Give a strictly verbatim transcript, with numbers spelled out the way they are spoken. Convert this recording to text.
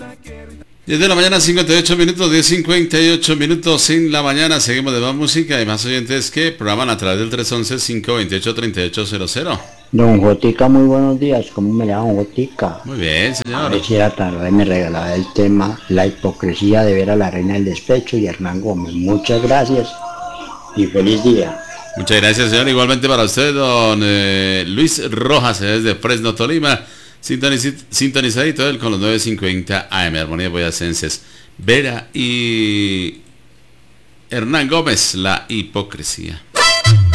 diez de la mañana, cincuenta y ocho minutos, diez cincuenta y ocho minutos en la mañana. Seguimos de más música y más oyentes que programan a través del tres once, cinco veintiocho, treinta y ocho cero cero. Don Jotica, muy buenos días. ¿Cómo me llama Don Jotica? Muy bien, A señor. ver si era tarde me regalaba el tema La hipocresía de ver a la reina del despecho y Hernán Gómez. Muchas gracias y feliz día. Muchas gracias, señor. Igualmente para usted, don eh, Luis Rojas, desde Fresno, Tolima. Sintoniz- sintonizadito él con los nueve cincuenta A M, Armonía Boyacenses. Vera y Hernán Gómez, La hipocresía.